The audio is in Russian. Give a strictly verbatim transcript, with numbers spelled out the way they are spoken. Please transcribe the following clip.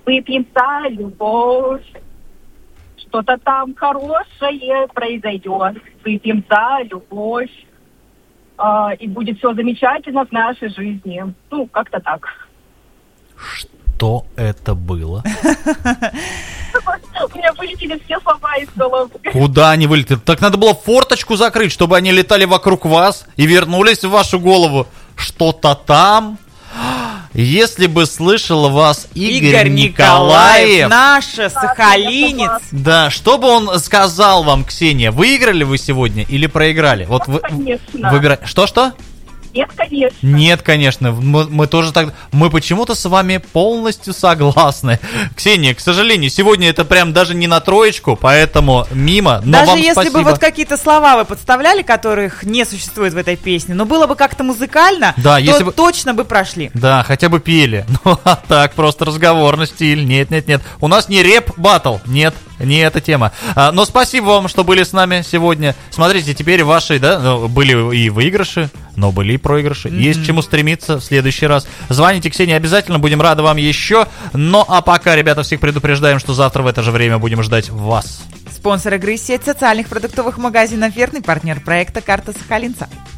Выпьем за любовь. Что-то там хорошее произойдет. Выпьем за любовь. А, и будет все замечательно в нашей жизни. Ну, как-то так. Что это было? У меня вылетели все слова из головы. Куда они вылетели? Так надо было форточку закрыть, чтобы они летали вокруг вас и вернулись в вашу голову. Что-то там. Если бы слышал вас Игорь, Игорь Николаев, Николаев, наш сахалинец. Да, что бы он сказал вам, Ксения? Выиграли вы сегодня или проиграли? Вот вы Конечно. выбирайте. Что-что? Нет, конечно. Нет, конечно, мы, мы тоже так... Мы почему-то с вами полностью согласны. Ксения, к сожалению, сегодня это прям даже не на троечку, поэтому мимо, но Даже вам если спасибо. бы вот какие-то слова вы подставляли, которых не существует в этой песне, но было бы как-то музыкально, Да, то если бы... точно бы прошли. Да, хотя бы пели. Ну, а так, просто разговорный стиль. Нет, нет, нет. У нас не рэп-баттл. Нет, не эта тема. А, но спасибо вам, что были с нами сегодня. Смотрите, теперь ваши, да, были и выигрыши, но были и проигрыши. Mm-hmm. Есть к чему стремиться в следующий раз. Звоните Ксении обязательно, будем рады вам еще. Ну, а пока, ребята, всех предупреждаем, что завтра в это же время будем ждать вас. Спонсор игры — сеть социальных продуктовых магазинов «Верный», партнер проекта «Карта Сахалинца».